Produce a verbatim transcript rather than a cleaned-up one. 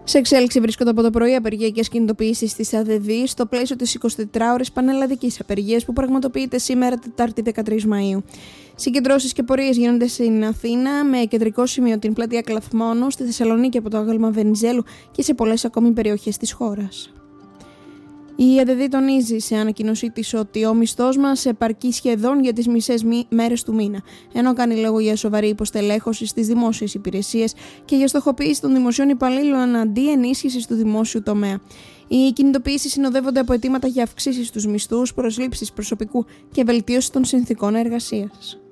Σε εξέλιξη βρίσκονται από το πρωί απεργιακές κινητοποιήσεις της ΑΔΔ στο πλαίσιο της εικοσιτετράωρης πανελλαδικής απεργίας που πραγματοποιείται σήμερα Τετάρτη δεκατρείς Μαΐου. Συγκεντρώσεις και πορείες γίνονται στην Αθήνα με κεντρικό σημείο την πλατεία Κλαθμόνου, στη Θεσσαλονίκη από το άγαλμα Βενιζέλου και σε πολλές ακόμη περιοχές της χώρας. Η ΑΔΔ τονίζει σε ανακοίνωσή της ότι ο μισθός μας επαρκεί σχεδόν για τις μισές μέρες του μήνα, ενώ κάνει λόγο για σοβαρή υποστελέχωση στις δημόσιες υπηρεσίες και για στοχοποίηση των δημοσίων υπαλλήλων αντί ενίσχυσης του δημόσιου τομέα. Οι κινητοποιήσεις συνοδεύονται από αιτήματα για αυξήσεις στους μισθούς, προσλήψεις προσωπικού και βελτίωση των συνθηκών εργασίας.